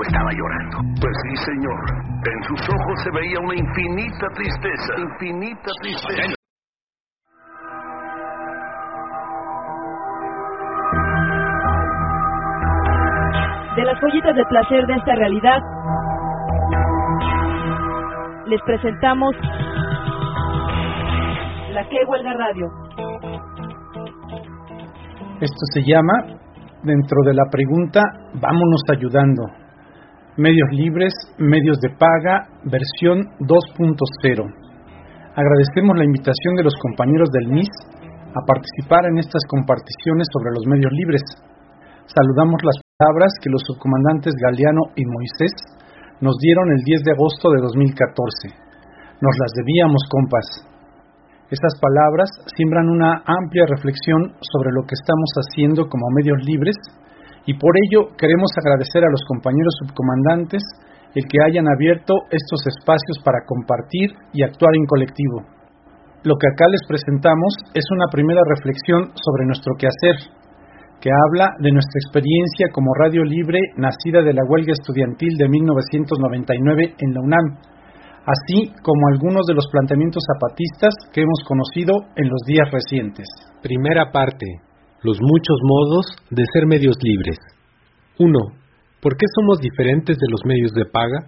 o estaba llorando? Pues sí, señor. En sus ojos se veía una infinita tristeza. Infinita tristeza. De las joyitas de placer de esta realidad, les presentamos la Que Huelga Radio. Esto se llama, dentro de la pregunta, vámonos ayudando. Medios libres, medios de paga, versión 2.0. Agradecemos la invitación de los compañeros del MIS a participar en estas comparticiones sobre los medios libres. Saludamos las palabras que los subcomandantes Galeano y Moisés nos dieron el 10 de agosto de 2014. Nos las debíamos, compas. Estas palabras siembran una amplia reflexión sobre lo que estamos haciendo como medios libres y por ello queremos agradecer a los compañeros subcomandantes el que hayan abierto estos espacios para compartir y actuar en colectivo. Lo que acá les presentamos es una primera reflexión sobre nuestro quehacer, que habla de nuestra experiencia como radio libre nacida de la huelga estudiantil de 1999 en la UNAM, así como algunos de los planteamientos zapatistas que hemos conocido en los días recientes. Primera parte. Los muchos modos de ser medios libres. 1. ¿Por qué somos diferentes de los medios de paga?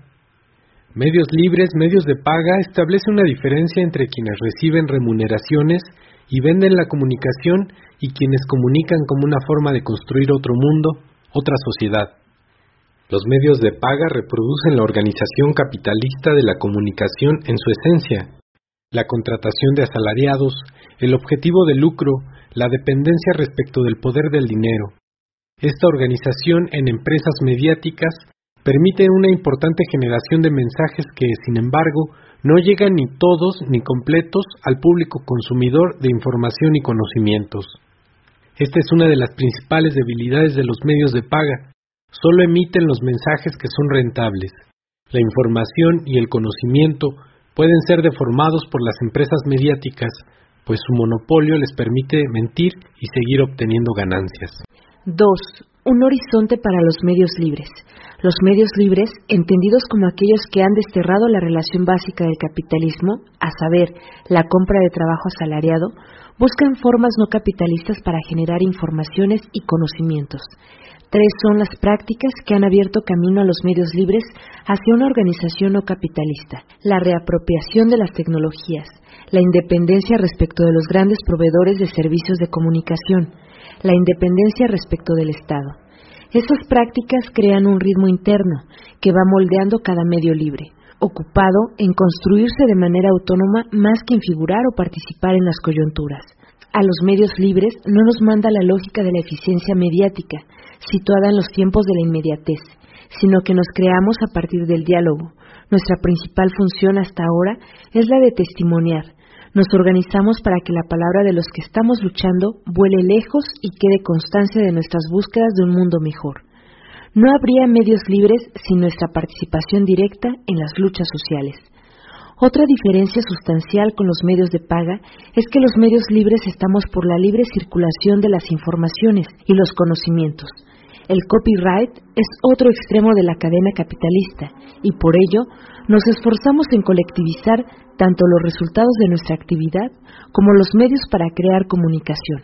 Medios libres, medios de paga establece una diferencia entre quienes reciben remuneraciones y venden la comunicación y quienes comunican como una forma de construir otro mundo, otra sociedad. Los medios de paga reproducen la organización capitalista de la comunicación en su esencia, la contratación de asalariados, el objetivo de lucro, la dependencia respecto del poder del dinero. Esta organización en empresas mediáticas permite una importante generación de mensajes que, sin embargo, no llegan ni todos ni completos al público consumidor de información y conocimientos. Esta es una de las principales debilidades de los medios de paga. Solo emiten los mensajes que son rentables. La información y el conocimiento pueden ser deformados por las empresas mediáticas, pues su monopolio les permite mentir y seguir obteniendo ganancias. 2. Un horizonte para los medios libres. Los medios libres, entendidos como aquellos que han desterrado la relación básica del capitalismo, a saber, la compra de trabajo asalariado, buscan formas no capitalistas para generar informaciones y conocimientos. 3 son las prácticas que han abierto camino a los medios libres hacia una organización no capitalista: la reapropiación de las tecnologías, la independencia respecto de los grandes proveedores de servicios de comunicación, la independencia respecto del Estado. Estas prácticas crean un ritmo interno que va moldeando cada medio libre, ocupado en construirse de manera autónoma más que en figurar o participar en las coyunturas. A los medios libres no nos manda la lógica de la eficiencia mediática, situada en los tiempos de la inmediatez, sino que nos creamos a partir del diálogo. Nuestra principal función hasta ahora es la de testimoniar. Nos organizamos para que la palabra de los que estamos luchando vuele lejos y quede constancia de nuestras búsquedas de un mundo mejor. No habría medios libres sin nuestra participación directa en las luchas sociales. Otra diferencia sustancial con los medios de paga es que los medios libres estamos por la libre circulación de las informaciones y los conocimientos. El copyright es otro extremo de la cadena capitalista y por ello nos esforzamos en colectivizar tanto los resultados de nuestra actividad como los medios para crear comunicación.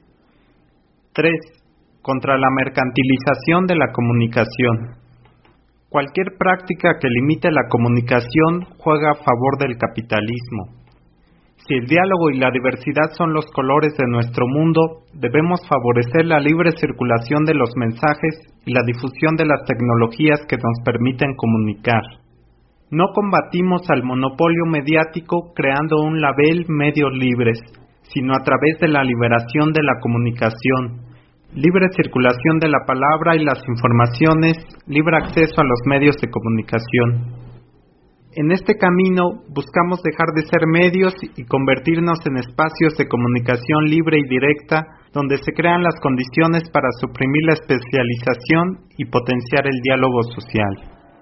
3. Contra la mercantilización de la comunicación. Cualquier práctica que limite la comunicación juega a favor del capitalismo. Si el diálogo y la diversidad son los colores de nuestro mundo, debemos favorecer la libre circulación de los mensajes y la difusión de las tecnologías que nos permiten comunicar. No combatimos al monopolio mediático creando un label medios libres, sino a través de la liberación de la comunicación, libre circulación de la palabra y las informaciones, libre acceso a los medios de comunicación. En este camino buscamos dejar de ser medios y convertirnos en espacios de comunicación libre y directa, donde se crean las condiciones para suprimir la especialización y potenciar el diálogo social.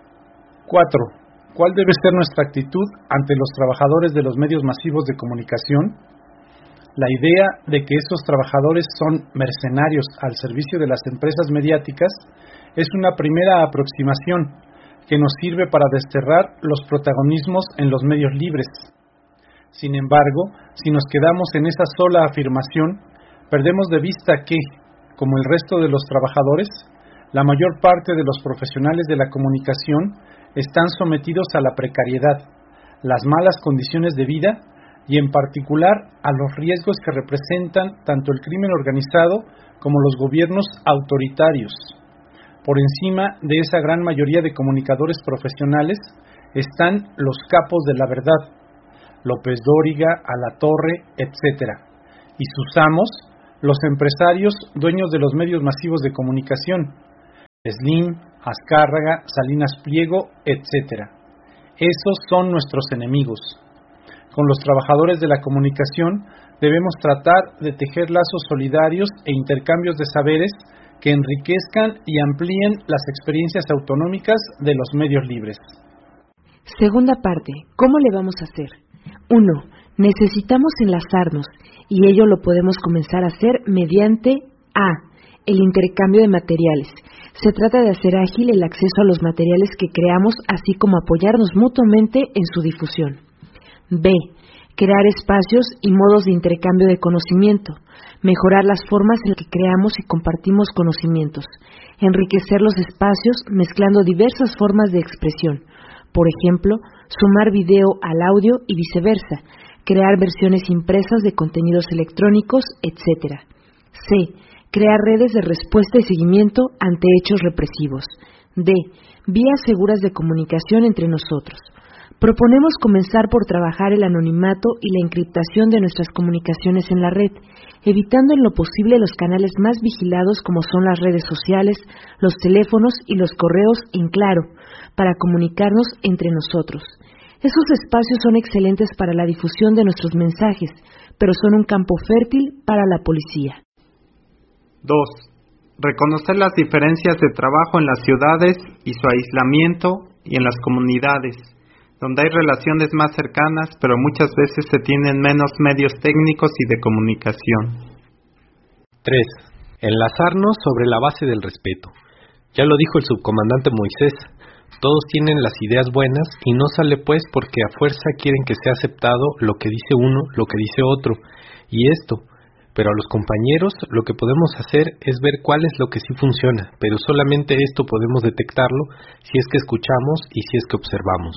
4. ¿Cuál debe ser nuestra actitud ante los trabajadores de los medios masivos de comunicación? La idea de que estos trabajadores son mercenarios al servicio de las empresas mediáticas es una primera aproximación que nos sirve para desterrar los protagonismos en los medios libres. Sin embargo, si nos quedamos en esa sola afirmación, perdemos de vista que, como el resto de los trabajadores, la mayor parte de los profesionales de la comunicación están sometidos a la precariedad, las malas condiciones de vida y en particular a los riesgos que representan tanto el crimen organizado como los gobiernos autoritarios. Por encima de esa gran mayoría de comunicadores profesionales están los capos de la verdad, López Dóriga, Alatorre, etc., y sus amos, los empresarios dueños de los medios masivos de comunicación, Slim, Azcárraga, Salinas Pliego, etc. Esos son nuestros enemigos. Con los trabajadores de la comunicación debemos tratar de tejer lazos solidarios e intercambios de saberes que enriquezcan y amplíen las experiencias autonómicas de los medios libres. Segunda parte, ¿cómo le vamos a hacer? 1. Necesitamos enlazarnos, y ello lo podemos comenzar a hacer mediante A. El intercambio de materiales. Se trata de hacer ágil el acceso a los materiales que creamos, así como apoyarnos mutuamente en su difusión. B. Crear espacios y modos de intercambio de conocimiento. Mejorar las formas en que creamos y compartimos conocimientos. Enriquecer los espacios mezclando diversas formas de expresión. Por ejemplo, sumar video al audio y viceversa. Crear versiones impresas de contenidos electrónicos, etc. C. Crear redes de respuesta y seguimiento ante hechos represivos. D. Vías seguras de comunicación entre nosotros. Proponemos comenzar por trabajar el anonimato y la encriptación de nuestras comunicaciones en la red, evitando en lo posible los canales más vigilados como son las redes sociales, los teléfonos y los correos en claro, para comunicarnos entre nosotros. Esos espacios son excelentes para la difusión de nuestros mensajes, pero son un campo fértil para la policía. 2. Reconocer las diferencias de trabajo en las ciudades y su aislamiento y en las comunidades, donde hay relaciones más cercanas, pero muchas veces se tienen menos medios técnicos y de comunicación. 3. Enlazarnos sobre la base del respeto. Ya lo dijo el subcomandante Moisés, todos tienen las ideas buenas y no sale pues porque a fuerza quieren que sea aceptado lo que dice uno, lo que dice otro, y esto. Pero a los compañeros lo que podemos hacer es ver cuál es lo que sí funciona, pero solamente esto podemos detectarlo si es que escuchamos y si es que observamos.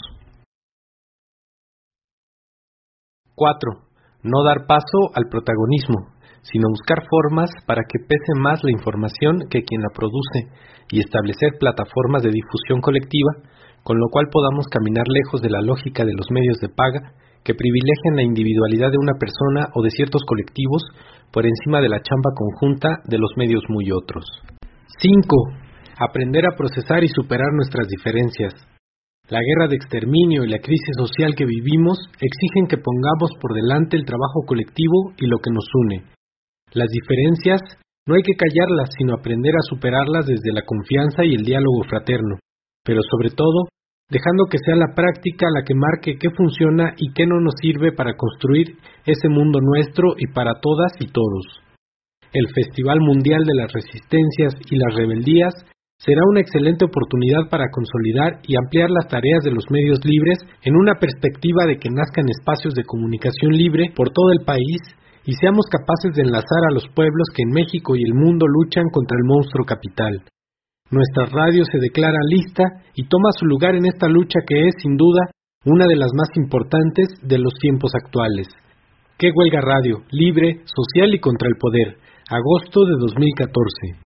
4. No dar paso al protagonismo, sino buscar formas para que pese más la información que quien la produce y establecer plataformas de difusión colectiva, con lo cual podamos caminar lejos de la lógica de los medios de paga que privilegian la individualidad de una persona o de ciertos colectivos por encima de la chamba conjunta de los medios muy otros. 5. Aprender a procesar y superar nuestras diferencias. La guerra de exterminio y la crisis social que vivimos exigen que pongamos por delante el trabajo colectivo y lo que nos une. Las diferencias no hay que callarlas, sino aprender a superarlas desde la confianza y el diálogo fraterno, pero sobre todo, dejando que sea la práctica la que marque qué funciona y qué no nos sirve para construir ese mundo nuestro y para todas y todos. El Festival Mundial de las Resistencias y las Rebeldías será una excelente oportunidad para consolidar y ampliar las tareas de los medios libres en una perspectiva de que nazcan espacios de comunicación libre por todo el país y seamos capaces de enlazar a los pueblos que en México y el mundo luchan contra el monstruo capital. Nuestra radio se declara lista y toma su lugar en esta lucha que es, sin duda, una de las más importantes de los tiempos actuales. ¡Qué huelga radio! Libre, social y contra el poder. Agosto de 2014.